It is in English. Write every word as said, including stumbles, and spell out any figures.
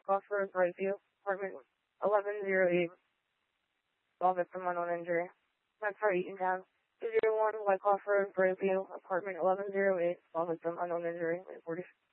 Gosford, Brightview, apartment eleven oh eight, all victim unknown injury. Metro Eatontown, two zero one, Wyckoff Road, Brightview, apartment eleven oh eight, all victim unknown injury, forty